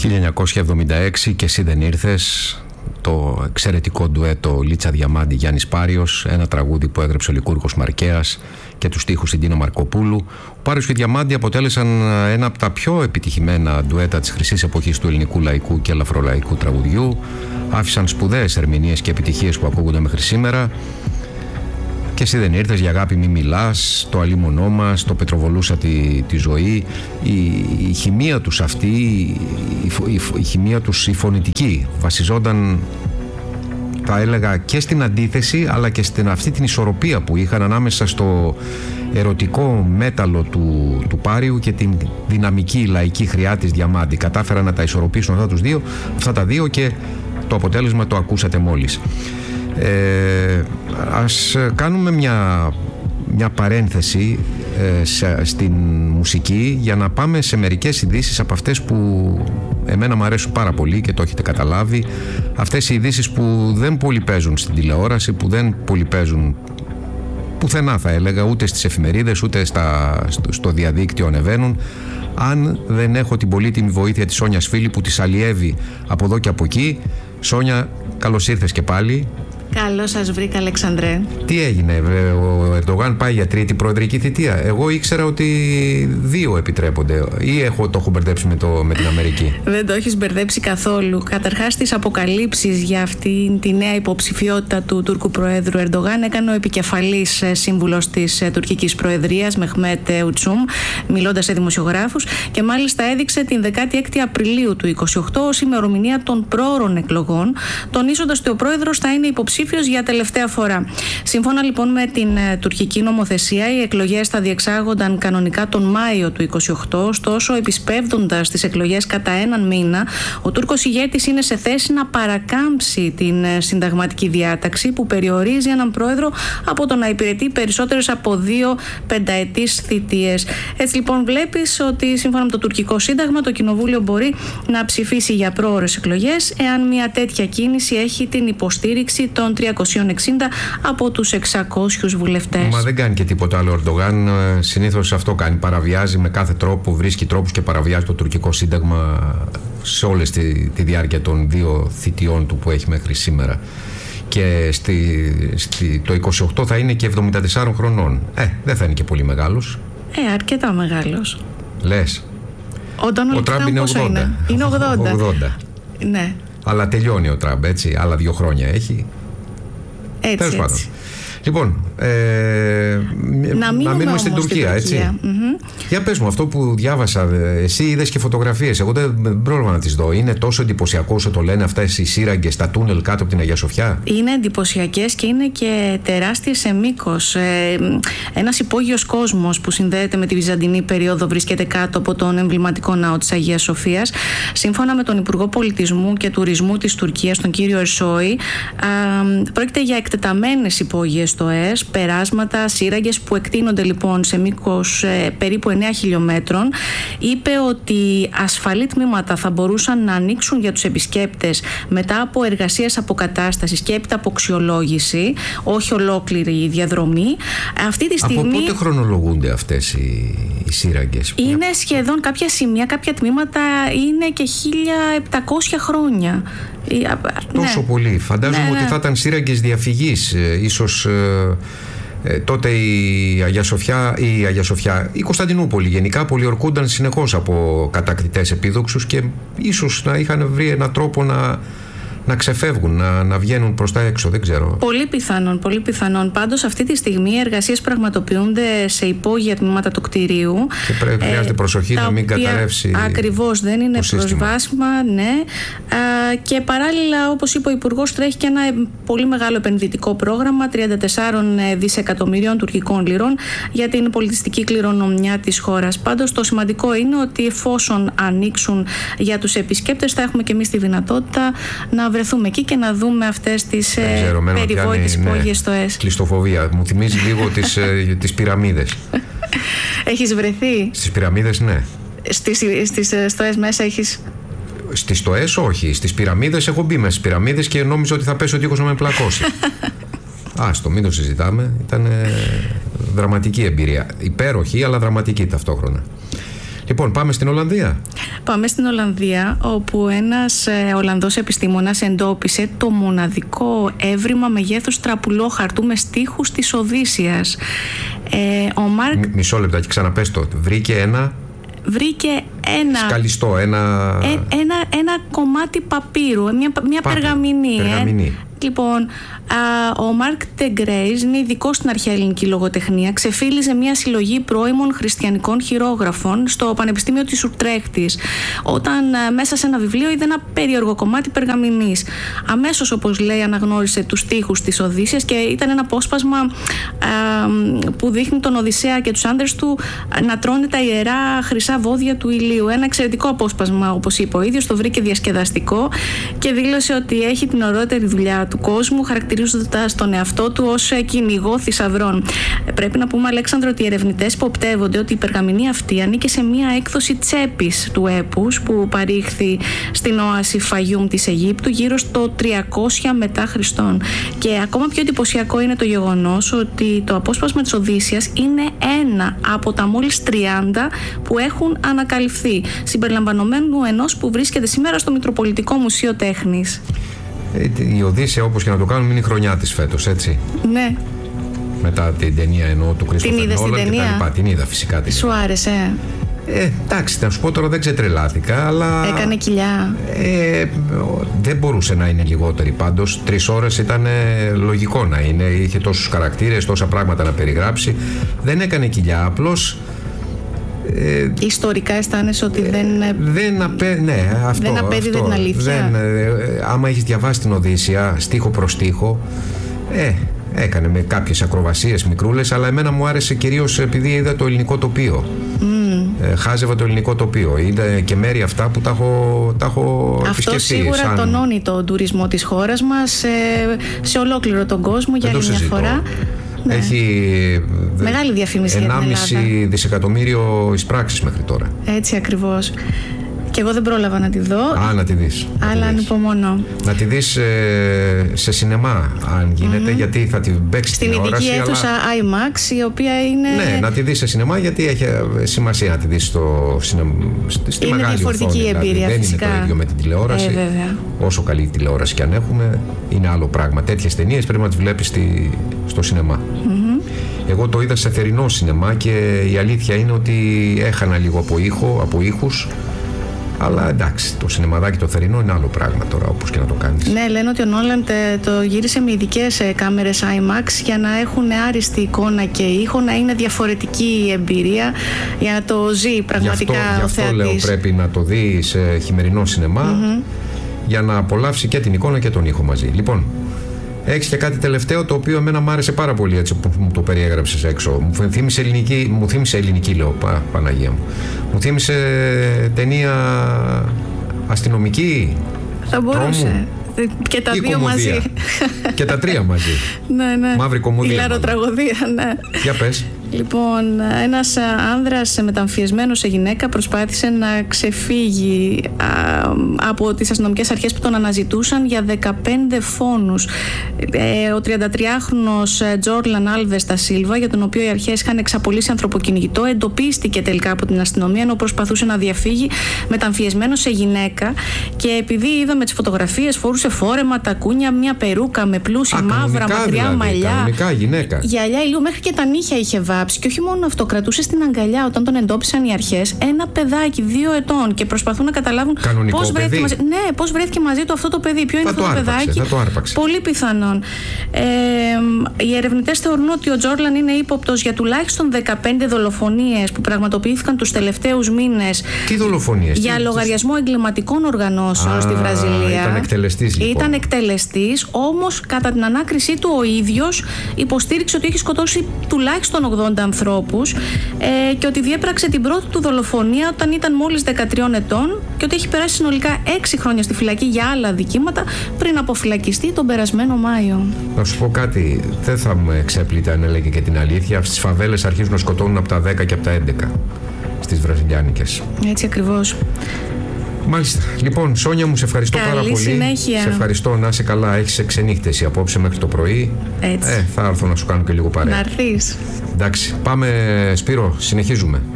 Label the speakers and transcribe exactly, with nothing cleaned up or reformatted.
Speaker 1: χίλια εννιακόσια εβδομήντα έξι και εσύ δεν ήρθες, το εξαιρετικό ντουέτο Λίτσα Διαμάντη Γιάννης Πάριος, ένα τραγούδι που έγραψε ο Λικούργος Μαρκέας και τους στίχους στην Τίνο Μαρκοπούλου. Ο Πάριος και η Διαμάντη αποτέλεσαν ένα από τα πιο επιτυχημένα ντουέτα της χρυσής εποχής του ελληνικού λαϊκού και ελαφρολαϊκού τραγουδιού. Άφησαν σπουδαίες ερμηνείες και επιτυχίες που ακούγονται μέχρι σήμερα. Και εσύ δεν ήρθες, για αγάπη μη μιλάς, το αλίμονό μας, το πετροβολούσα τη, τη ζωή. Η, η χημεία τους αυτή, η, η, η χημεία τους η φωνητική βασιζόταν, θα έλεγα, και στην αντίθεση αλλά και στην αυτή την ισορροπία που είχαν ανάμεσα στο ερωτικό μέταλλο του, του Πάριου και την δυναμική λαϊκή χρειά της Διαμάντη. Κατάφεραν να τα ισορροπήσουν αυτά, τους δύο, αυτά τα δύο και το αποτέλεσμα το ακούσατε μόλις. Ε, ας κάνουμε μια, μια παρένθεση ε, σε, στην μουσική για να πάμε σε μερικές ειδήσεις από αυτές που εμένα μου αρέσουν πάρα πολύ και το έχετε καταλάβει. Αυτές οι ειδήσεις που δεν πολύ παίζουν στην τηλεόραση, που δεν πολύ παίζουν πουθενά, θα έλεγα, ούτε στις εφημερίδες ούτε στα, στο, στο διαδίκτυο ανεβαίνουν, αν δεν έχω την πολύτιμη βοήθεια της Σόνιας Φίλη που τις αλλιεύει από εδώ και από εκεί. Σόνια, καλώς ήρθες και πάλι.
Speaker 2: Καλώς σας βρήκα, Αλεξανδρέ.
Speaker 1: Τι έγινε, ο Ερντογάν πάει για τρίτη προεδρική θητεία? Εγώ ήξερα ότι δύο επιτρέπονται, ή έχω, το έχω μπερδέψει με, το, με την Αμερική?
Speaker 2: Δεν το έχεις μπερδέψει καθόλου. Καταρχάς, τις αποκαλύψεις για αυτή τη νέα υποψηφιότητα του Τούρκου Προέδρου Ερντογάν έκανε ο επικεφαλής σύμβουλος της τουρκικής προεδρίας, Μεχμέτ Ουτσούμ, μιλώντας σε δημοσιογράφους, και μάλιστα έδειξε την δεκάτη έκτη Απριλίου του είκοσι οκτώ ως ημερομηνία των πρόωρων εκλογών, τονίζοντας ότι ο πρόεδρος θα είναι υποψήφιος για τελευταία φορά. Σύμφωνα λοιπόν με την ε, τουρκική νομοθεσία, οι εκλογές θα διεξάγονταν κανονικά τον Μάιο του είκοσι οκτώ, ωστόσο επισπεύδοντας τις εκλογές κατά έναν μήνα, ο Τούρκος ηγέτης είναι σε θέση να παρακάμψει την ε, συνταγματική διάταξη που περιορίζει έναν πρόεδρο από το να υπηρετεί περισσότερες από δύο πενταετής θητείες. Έτσι λοιπόν βλέπεις ότι σύμφωνα με το τουρκικό σύνταγμα το κοινοβούλιο μπορεί να ψηφίσει για πρόωρες εκλογές εάν μια τέτοια κίνηση έχει την υποστήριξη των τριακόσιοι εξήντα από τους εξακόσιους βουλευτές.
Speaker 1: Μα δεν κάνει και τίποτα άλλο ο Ερντογάν. Συνήθως αυτό κάνει. Παραβιάζει με κάθε τρόπο, βρίσκει τρόπους και παραβιάζει το τουρκικό σύνταγμα σε όλη τη, τη διάρκεια των δύο θητιών του που έχει μέχρι σήμερα. Και στη, στη, το είκοσι οκτώ θα είναι και εβδομήντα τεσσάρων χρονών. Ε, δεν θα είναι και πολύ μεγάλος.
Speaker 2: Ε, αρκετά μεγάλος.
Speaker 1: Λες.
Speaker 2: Ο,
Speaker 1: ο Τραμπ είναι ογδόντα.
Speaker 2: Είναι, είναι ογδόντα.
Speaker 1: ογδόντα.
Speaker 2: Ναι.
Speaker 1: Αλλά τελειώνει ο Τραμπ, έτσι. Άλλα δύο χρόνια έχει.
Speaker 2: Έτσι,
Speaker 1: Τέλος πάντων. Λοιπόν, ε,
Speaker 2: να,
Speaker 1: να μείνουμε στην Τουρκία,
Speaker 2: Τουρκία,
Speaker 1: έτσι.
Speaker 2: Mm-hmm.
Speaker 1: Για πες μου, αυτό που διάβασα, εσύ είδες και φωτογραφίες, εγώ δεν πρόλαβα να τις δω. Είναι τόσο εντυπωσιακό όσο το λένε αυτές οι σύραγγες, τα τούνελ κάτω από την Αγία Σοφιά?
Speaker 2: Είναι εντυπωσιακές και είναι και τεράστιες σε μήκος. Ε, ένας υπόγειος κόσμος που συνδέεται με τη Βυζαντινή περίοδο βρίσκεται κάτω από τον εμβληματικό ναό της Αγίας Σοφίας. Σύμφωνα με τον Υπουργό Πολιτισμού και Τουρισμού της Τουρκίας, τον κύριο Ερσόη, πρόκειται για εκτεταμένες υπόγειες στοές, περάσματα, σύραγγες που εκτείνονται λοιπόν σε μήκος ε, περίπου εννέα χιλιόμετρων. Είπε ότι ασφαλή τμήματα θα μπορούσαν να ανοίξουν για τους επισκέπτες μετά από εργασίες αποκατάστασης και έπειτα από αξιολόγηση, όχι ολόκληρη η διαδρομή. Αυτή τη στιγμή.
Speaker 1: Από πότε χρονολογούνται αυτές οι, οι σύραγγες?
Speaker 2: Είναι σχεδόν κάποια σημεία, κάποια τμήματα είναι και χίλια επτακόσια χρόνια.
Speaker 1: Τόσο ναι. πολύ. Φαντάζομαι ναι, ναι. ότι θα ήταν σύραγγες διαφυγής. Ε, ίσως ε, ε, τότε η Αγία Σοφιά, η Αγία Σοφιά, η Κωνσταντινούπολη γενικά πολιορκούνταν συνεχώς από κατακτητές επίδοξους και ίσως να είχαν βρει έναν τρόπο να, να ξεφεύγουν, να, να βγαίνουν προς τα έξω, δεν ξέρω.
Speaker 2: Πολύ πιθανόν, πολύ πιθανόν. Πάντως αυτή τη στιγμή οι εργασίες πραγματοποιούνται σε υπόγεια τμήματα του κτηρίου.
Speaker 1: Και πρέπει, ε, χρειάζεται προσοχή να μην καταρρεύσει.
Speaker 2: Ακριβώς, δεν είναι προσβάσιμα, ναι. Α, και παράλληλα, όπως είπε ο Υπουργός, τρέχει και ένα πολύ μεγάλο επενδυτικό πρόγραμμα τριάντα τέσσερα δισεκατομμυρίων τουρκικών λιρών για την πολιτιστική κληρονομιά της χώρας. Πάντως το σημαντικό είναι ότι εφόσον ανοίξουν για τους επισκέπτες, θα έχουμε και εμείς τη δυνατότητα να βρεθούμε εκεί και να δούμε αυτές τις περιβόητες υπόγειες στοές.
Speaker 1: Κλειστοφοβία. Μου θυμίζει λίγο τις, ε, τις πυραμίδες.
Speaker 2: Έχεις βρεθεί?
Speaker 1: Στις πυραμίδες, ναι.
Speaker 2: Στις, στις στοές μέσα έχεις?
Speaker 1: Στις στοές όχι. Στις πυραμίδες έχω μπει μέσα στις πυραμίδες και νόμιζα ότι θα πέσει ο τείχος να με πλακώσει. Άστο, μην το συζητάμε. Ήταν ε, δραματική εμπειρία. Υπέροχη, αλλά δραματική ταυτόχρονα. Λοιπόν, πάμε στην Ολλανδία.
Speaker 2: Πάμε στην Ολλανδία, όπου ένας ε, Ολλανδός επιστήμονας εντόπισε το μοναδικό έβριμα μεγέθους τραπουλόχαρτου με στίχους της Οδύσσειας. Ε, ο Μάρκ...
Speaker 1: Μ, μισό λεπτά και ξαναπες το. Βρήκε ένα...
Speaker 2: Βρήκε ένα...
Speaker 1: Σκαλιστό, ένα...
Speaker 2: Ε, ένα, ένα κομμάτι παπύρου, μια, μια
Speaker 1: Πάπυρο,
Speaker 2: περγαμηνή.
Speaker 1: περγαμηνή.
Speaker 2: Ε. Λοιπόν, α, ο Μάρκ Τεγκρέις είναι ειδικό στην αρχαία ελληνική λογοτεχνία. Ξεφύλιζε μια συλλογή πρώιμων χριστιανικών χειρόγραφων στο Πανεπιστήμιο της Ουτρέχτης, όταν α, μέσα σε ένα βιβλίο είδε ένα περίεργο κομμάτι περγαμηνής. Αμέσως, όπως λέει, αναγνώρισε τους στίχους της Οδύσσειας και ήταν ένα απόσπασμα α, που δείχνει τον Οδυσσέα και τους άντρες του να τρώνε τα ιερά χρυσά βόδια του ηλίου. Ένα εξαιρετικό απόσπασμα, όπως είπε ο ίδιος, το βρήκε διασκεδαστικό και δήλωσε ότι έχει την ωραιότερη δουλειά του κόσμου, χαρακτηρίζοντας τον εαυτό του ως κυνηγό θησαυρών. Πρέπει να πούμε, Αλέξανδρο, ότι οι ερευνητές υποπτεύονται ότι η περγαμηνή αυτή ανήκε σε μία έκδοση τσέπης του έπους που παρήχθη στην όαση Φαγιούμ της Αιγύπτου γύρω στο τριακόσια μετά Χριστόν. Και ακόμα πιο εντυπωσιακό είναι το γεγονός ότι το απόσπασμα της Οδύσσειας είναι ένα από τα μόλις τριάντα που έχουν ανακαλυφθεί, συμπεριλαμβανομένου ενός που βρίσκεται σήμερα στο Μητροπολιτικό Μουσείο Τέχνης.
Speaker 1: Η Οδύσσεια, όπως και να το κάνουμε, είναι η χρονιά της φέτος, έτσι.
Speaker 2: Ναι.
Speaker 1: Μετά την ταινία εννοώ του Κρίστοφερ Νόλαν και τα λοιπά. Την είδα φυσικά. Την
Speaker 2: Σου άρεσε?
Speaker 1: Ε, εντάξει, να σου πω τώρα, δεν ξετρελάθηκα, αλλά...
Speaker 2: Έκανε κοιλιά.
Speaker 1: Ε, δεν μπορούσε να είναι λιγότερη πάντως. Τρεις ώρες ήταν λογικό να είναι. Είχε τόσους χαρακτήρες, τόσα πράγματα να περιγράψει. Δεν έκανε κοιλιά, απλώς...
Speaker 2: Ε, Ιστορικά αισθάνεσαι ότι δεν, ε,
Speaker 1: δεν, απέ, ναι, αυτό,
Speaker 2: δεν απέδιδε την αλήθεια.
Speaker 1: Δεν, ε, άμα έχεις διαβάσει την Οδύσσεια στίχο προς στίχο, ε, έκανε με κάποιες ακροβασίες μικρούλες, αλλά εμένα μου άρεσε κυρίως επειδή είδα το ελληνικό τοπίο. Mm. Ε, χάζευα το ελληνικό τοπίο. Είδα και μέρη αυτά που τα έχω, τα έχω
Speaker 2: αυτό
Speaker 1: επισκεφτεί.
Speaker 2: Σίγουρα
Speaker 1: σαν...
Speaker 2: τονώνει τον τουρισμό της χώρας μας ε, σε ολόκληρο τον κόσμο για άλλη μια φορά.
Speaker 1: Ναι. Έχει
Speaker 2: μεγάλη διαφήμιση για την Ελλάδα.
Speaker 1: ενάμιση δισεκατομμύριο εισπράξεις μέχρι τώρα.
Speaker 2: Έτσι ακριβώς. Και εγώ δεν πρόλαβα να τη δω.
Speaker 1: Α, να τη δεις.
Speaker 2: Αλλά ανυπομονώ.
Speaker 1: Να τη δεις ε, σε σινεμά, αν γίνεται, mm-hmm. γιατί θα την παίξει στην τηλεόραση.
Speaker 2: Στην ειδική αίθουσα αλλά... IMAX, η οποία είναι...
Speaker 1: Ναι, να τη δεις σε σινεμά, γιατί έχει σημασία να τη δεις στο σινεμά, στη
Speaker 2: είναι
Speaker 1: μεγάλη
Speaker 2: διαφορετική
Speaker 1: οθόνη.
Speaker 2: εμπειρία,
Speaker 1: δηλαδή,
Speaker 2: φυσικά.
Speaker 1: Δεν είναι το ίδιο με την τηλεόραση.
Speaker 2: Ε,
Speaker 1: Όσο καλή τηλεόραση κι αν έχουμε, είναι άλλο πράγμα. Τέτοιες ταινίες πρέπει να τις βλέπεις στη, στο σινεμά. Mm-hmm. Εγώ το είδα σε θερινό σινεμά και η αλήθεια είναι ότι έχανα λίγο από ήχο, από ήχους. Αλλά εντάξει, το σινεμαδάκι το θερινό είναι άλλο πράγμα τώρα, όπως και να το κάνεις.
Speaker 2: Ναι, λένε ότι ο Νόλαν το γύρισε με ειδικές κάμερες IMAX για να έχουν άριστη εικόνα και ήχο, να είναι διαφορετική η εμπειρία, για να το ζει πραγματικά
Speaker 1: γι αυτό,
Speaker 2: ο
Speaker 1: γι' αυτό
Speaker 2: θεατής.
Speaker 1: Λέω πρέπει να το δει σε χειμερινό σινεμά, mm-hmm. για να απολαύσει και την εικόνα και τον ήχο μαζί. Λοιπόν, έχεις και κάτι τελευταίο το οποίο εμένα μου άρεσε πάρα πολύ έτσι που μου το περιέγραψες έξω. Μου θύμισε ελληνική, μου θύμισε ελληνική λέω, πα, Παναγία μου. Μου θύμισε ταινία αστυνομική.
Speaker 2: Θα μπορούσε.
Speaker 1: Τρόμου,
Speaker 2: και τα δύο
Speaker 1: κομμωδία.
Speaker 2: μαζί.
Speaker 1: Και τα τρία μαζί.
Speaker 2: Ναι, ναι.
Speaker 1: Μαύρη κομμωδία.
Speaker 2: Ηλαροτραγωδία, ναι.
Speaker 1: Για πες.
Speaker 2: Λοιπόν, ένας άνδρας μεταμφιεσμένος σε γυναίκα προσπάθησε να ξεφύγει α, από τις αστυνομικές αρχές που τον αναζητούσαν για δεκαπέντε φόνους. Ε, ο τριαντατριάχρονος Τζόρλαν Άλβες τα Σίλβα, για τον οποίο οι αρχές είχαν εξαπολύσει ανθρωποκυνηγητό, εντοπίστηκε τελικά από την αστυνομία ενώ προσπαθούσε να διαφύγει μεταμφιεσμένος σε γυναίκα, και επειδή είδαμε τις φωτογραφίες φορούσε φόρεμα, τακούνια, μια περούκα με πλούσια, μαύρα, μακριά
Speaker 1: δηλαδή,
Speaker 2: μαλλιά.
Speaker 1: Κανονικά γυναίκα.
Speaker 2: Γυαλιά ηλίου, μέχρι και τα νύχια είχε βάψει. Και όχι μόνο αυτό, κρατούσε στην αγκαλιά όταν τον εντόπισαν οι αρχές ένα παιδάκι δύο ετών και προσπαθούν να καταλάβουν πώς βρέθηκε, μαζί... ναι, πώς βρέθηκε μαζί του αυτό το παιδί. Ποιο είναι
Speaker 1: θα
Speaker 2: αυτό το, το
Speaker 1: άρπαξε,
Speaker 2: παιδάκι.
Speaker 1: Θα το άρπαξε.
Speaker 2: Πολύ πιθανόν. Ε, οι ερευνητές θεωρούν ότι ο Τζόρλαν είναι ύποπτος για τουλάχιστον δεκαπέντε δολοφονίες που πραγματοποιήθηκαν τους τελευταίους μήνες.
Speaker 1: Τι δολοφονίες?
Speaker 2: Για
Speaker 1: τι,
Speaker 2: λογαριασμό τι... εγκληματικών οργανώσεων Α, στη Βραζιλία.
Speaker 1: Ήταν εκτελεστής λοιπόν.
Speaker 2: Ήταν εκτελεστής, όμως κατά την ανάκρισή του ο ίδιος υποστήριξε ότι έχει σκοτώσει τουλάχιστον ογδόντα ανθρώπους ε, και ότι διέπραξε την πρώτη του δολοφονία όταν ήταν μόλις δεκατρία ετών και ότι έχει περάσει συνολικά έξι χρόνια στη φυλακή για άλλα δικήματα πριν αποφυλακιστεί τον περασμένο Μάιο.
Speaker 1: Να σου πω κάτι, δεν θα με εξέπλητε αν έλεγε και την αλήθεια. Στις φαβέλες αρχίζουν να σκοτώνουν από τα δέκα και από τα έντεκα στις βραζιλιάνικες.
Speaker 2: Έτσι ακριβώς.
Speaker 1: Μάλιστα. Λοιπόν, Σόνια μου, σε ευχαριστώ
Speaker 2: Καλή
Speaker 1: πάρα πολύ.
Speaker 2: Συνέχεια.
Speaker 1: Σε ευχαριστώ, να είσαι καλά. Έχεις εξενύχτεση απόψε μέχρι το πρωί.
Speaker 2: Έτσι.
Speaker 1: Ε, θα έρθω να σου κάνω και λίγο παρέα.
Speaker 2: Να έρθεις.
Speaker 1: Εντάξει. Πάμε, Σπύρο, συνεχίζουμε.